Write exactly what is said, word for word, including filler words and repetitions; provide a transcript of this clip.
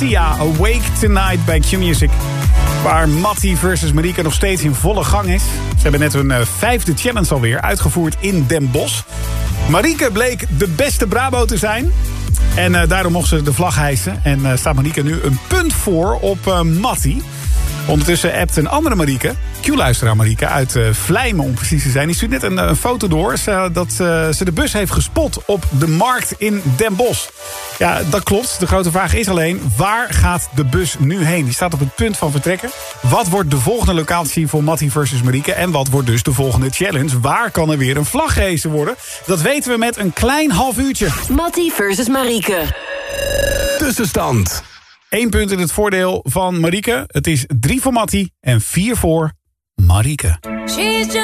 Sia, Awake Tonight bij Q-Music. Waar Mattie versus Marieke nog steeds in volle gang is. Ze hebben net hun uh, vijfde challenge alweer uitgevoerd in Den Bosch. Marieke bleek de beste Brabo te zijn. En uh, daarom mocht ze de vlag hijsen. En uh, staat Marieke nu een punt voor op uh, Mattie. Ondertussen appt een andere Marieke, Q-luisteraar Marieke, uit uh, Vlijmen om precies te zijn. Die stuurt net een, een foto door uh, dat uh, ze de bus heeft gespot op de markt in Den Bosch. Ja, dat klopt. De grote vraag is alleen, waar gaat de bus nu heen? Die staat op het punt van vertrekken. Wat wordt de volgende locatie voor Mattie versus Marieke? En wat wordt dus de volgende challenge? Waar kan er weer een vlag gehesen worden? Dat weten we met een klein half uurtje. Mattie versus Marieke. Tussenstand. Eén punt in het voordeel van Marieke. Het is drie voor Mattie en vier voor Marieke.